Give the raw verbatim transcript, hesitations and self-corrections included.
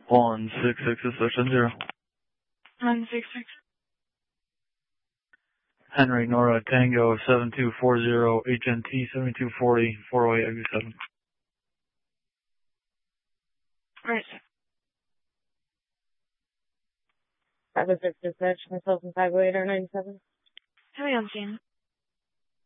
one six six is section zero. one six six. Henry Nora Tango seven two four zero H N T seventy two forty four oh eight exit seven. Right. five oh six dispatch, myself and five oh eight are ninety-seven. Heavy on scene.